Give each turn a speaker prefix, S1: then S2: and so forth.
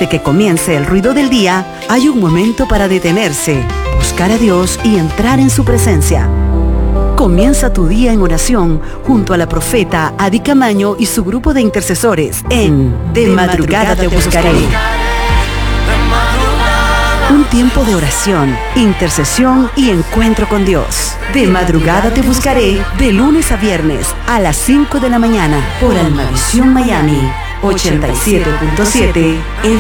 S1: de que comience el ruido del día, hay un momento para detenerse, buscar a Dios y entrar en su presencia. Comienza tu día en oración junto a la profeta Adi Camaño y su grupo de intercesores en De Madrugada Te Buscaré. Un tiempo de oración, intercesión y encuentro con Dios. De Madrugada Te Buscaré, de lunes a viernes a las 5 de la mañana por Almavisión Miami 87.7 FM.